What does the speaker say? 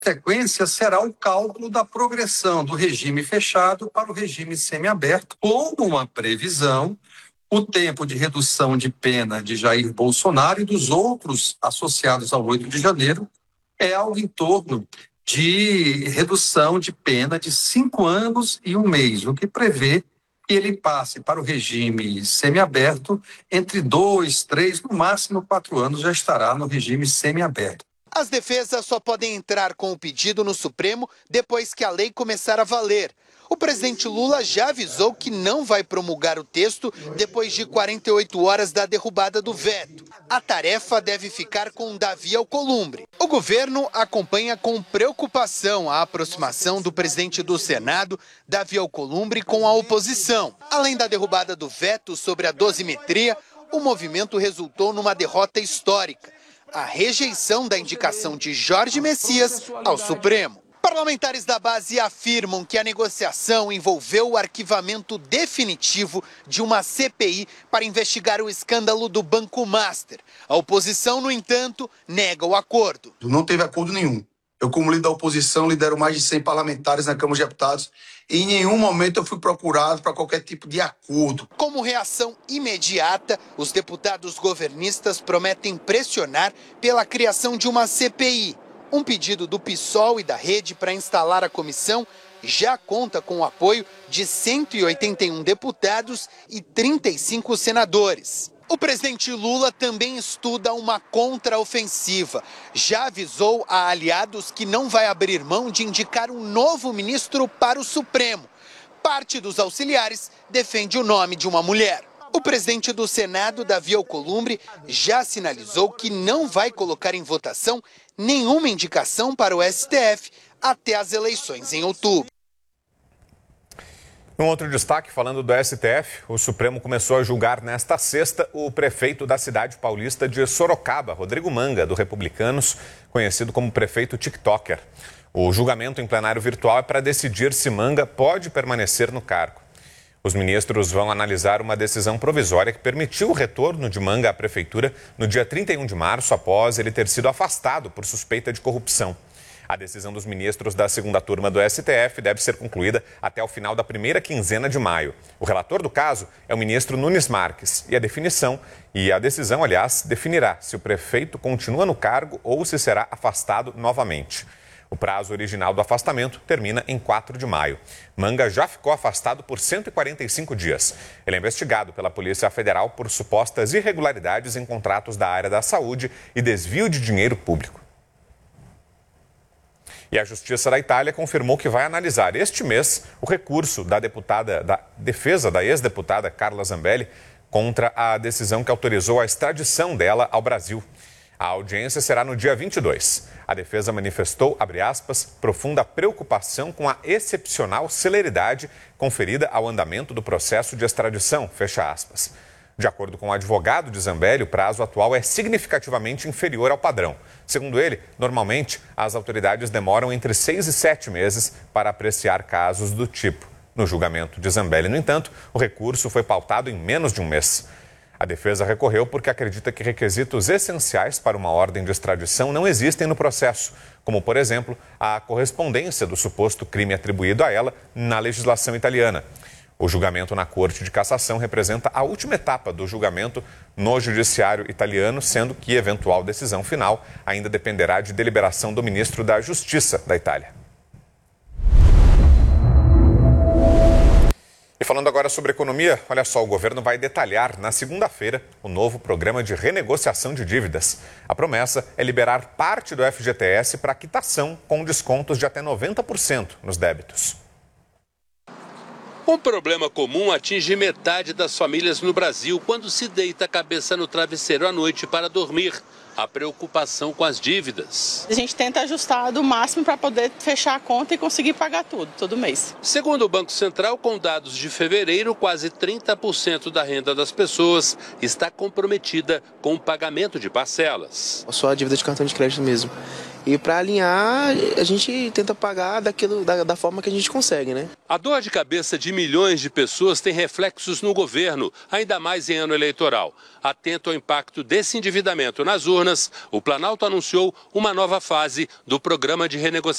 sequência será o cálculo da progressão do regime fechado para o regime semiaberto, como uma previsão, o tempo de redução de pena de Jair Bolsonaro e dos outros associados ao 8 de janeiro é algo em torno de redução de pena de 5 anos e 1 mês, o que prevê que ele passe para o regime semiaberto entre 2, 3, no máximo 4 anos já estará no regime semiaberto. As defesas só podem entrar com o pedido no Supremo depois que a lei começar a valer. O presidente Lula já avisou que não vai promulgar o texto depois de 48 horas da derrubada do veto. A tarefa deve ficar com Davi Alcolumbre. O governo acompanha com preocupação a aproximação do presidente do Senado, Davi Alcolumbre, com a oposição. Além da derrubada do veto sobre a dosimetria, o movimento resultou numa derrota histórica: a rejeição da indicação de Jorge Messias ao Supremo. Parlamentares da base afirmam que a negociação envolveu o arquivamento definitivo de uma CPI para investigar o escândalo do Banco Master. A oposição, no entanto, nega o acordo. Não teve acordo nenhum. Eu, como líder da oposição, lidero mais de 100 parlamentares na Câmara de Deputados e em nenhum momento eu fui procurado para qualquer tipo de acordo. Como reação imediata, os deputados governistas prometem pressionar pela criação de uma CPI. Um pedido do PSOL e da Rede para instalar a comissão já conta com o apoio de 181 deputados e 35 senadores. O presidente Lula também estuda uma contraofensiva. Já avisou a aliados que não vai abrir mão de indicar um novo ministro para o Supremo. Parte dos auxiliares defende o nome de uma mulher. O presidente do Senado, Davi Alcolumbre, já sinalizou que não vai colocar em votação nenhuma indicação para o STF até as eleições em outubro. Um outro destaque, falando do STF, o Supremo começou a julgar nesta sexta o prefeito da cidade paulista de Sorocaba, Rodrigo Manga, do Republicanos, conhecido como prefeito TikToker. O julgamento em plenário virtual é para decidir se Manga pode permanecer no cargo. Os ministros vão analisar uma decisão provisória que permitiu o retorno de Manga à prefeitura no dia 31 de março, após ele ter sido afastado por suspeita de corrupção. A decisão dos ministros da segunda turma do STF deve ser concluída até o final da primeira quinzena de maio. O relator do caso é o ministro Nunes Marques e a decisão, aliás, definirá se o prefeito continua no cargo ou se será afastado novamente. O prazo original do afastamento termina em 4 de maio. Manga já ficou afastado por 145 dias. Ele é investigado pela Polícia Federal por supostas irregularidades em contratos da área da saúde e desvio de dinheiro público. E a Justiça da Itália confirmou que vai analisar este mês o recurso da defesa da ex-deputada Carla Zambelli contra a decisão que autorizou a extradição dela ao Brasil. A audiência será no dia 22. A defesa manifestou, abre aspas, profunda preocupação com a excepcional celeridade conferida ao andamento do processo de extradição, fecha aspas. De acordo com o advogado de Zambelli, o prazo atual é significativamente inferior ao padrão. Segundo ele, normalmente, as autoridades demoram entre 6 e 7 meses para apreciar casos do tipo. No julgamento de Zambelli, no entanto, o recurso foi pautado em menos de um mês. A defesa recorreu porque acredita que requisitos essenciais para uma ordem de extradição não existem no processo, como, por exemplo, a correspondência do suposto crime atribuído a ela na legislação italiana. O julgamento na Corte de Cassação representa a última etapa do julgamento no judiciário italiano, sendo que eventual decisão final ainda dependerá de deliberação do ministro da Justiça da Itália. E falando agora sobre economia, olha só, o governo vai detalhar na segunda-feira o novo programa de renegociação de dívidas. A promessa é liberar parte do FGTS para quitação com descontos de até 90% nos débitos. Um problema comum atinge metade das famílias no Brasil quando se deita a cabeça no travesseiro à noite para dormir. A preocupação com as dívidas. A gente tenta ajustar do máximo para poder fechar a conta e conseguir pagar tudo, todo mês. Segundo o Banco Central, com dados de fevereiro, quase 30% da renda das pessoas está comprometida com o pagamento de parcelas. Só a dívida de cartão de crédito mesmo. E para alinhar, a gente tenta pagar da forma que a gente consegue, né? A dor de cabeça de milhões de pessoas tem reflexos no governo, ainda mais em ano eleitoral. Atento ao impacto desse endividamento nas urnas, o Planalto anunciou uma nova fase do programa de renegociação